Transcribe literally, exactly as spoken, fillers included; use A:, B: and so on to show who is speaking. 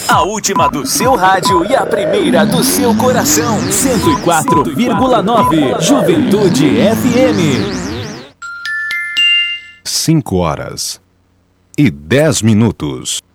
A: A última do seu rádio e a primeira do seu coração. cento e quatro vírgula nove Juventude F M.
B: cinco horas e dez minutos.